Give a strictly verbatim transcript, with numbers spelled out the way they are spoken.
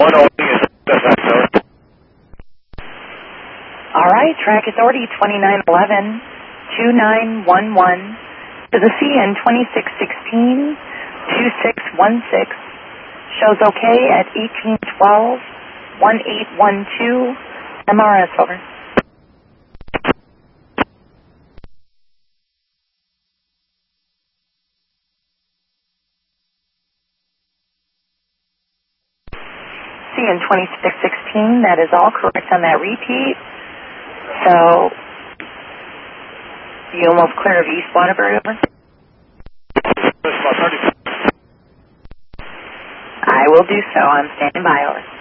one oh is over. All right, track authority twenty-nine eleven, two nine one one to the C N twenty-six sixteen, two six one six. Shows okay at eighteen twelve, eighteen twelve, M R S, over. C N twenty-six sixteen, that is all correct on that repeat. So, you almost clear of East Waterbury, over? I will do so. I'm standing by, over.